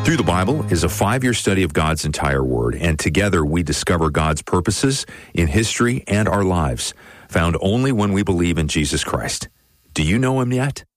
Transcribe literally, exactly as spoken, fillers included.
Through the Bible is a five-year study of God's entire Word, and together we discover God's purposes in history and our lives, found only when we believe in Jesus Christ. Do you know Him yet?